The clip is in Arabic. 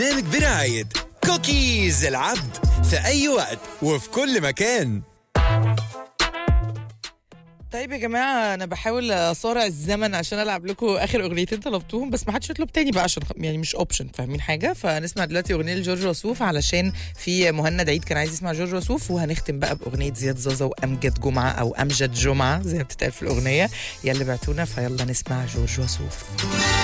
برنامج برعاية كوكيز العبد في أي وقت وفي كل مكان. طيب يا جماعة، أنا بحاول أصارع الزمن عشان ألعب لكم آخر أغنيتين طلبتوهم، بس ما حدش يطلب تاني بقى عشان يعني مش أوبشن، فاهمين حاجة؟ فنسمع دلوقتي أغنية لجورج وسوف علشان في مهند عيد كان عايز يسمع جورج وسوف، وهنختم بقى بأغنية زياد زازا وأمجد جمعة أو أمجد جمعة زي ما بتتقال في الأغنية. يلا بعتونا، فيلا نسمع جورج وسوف.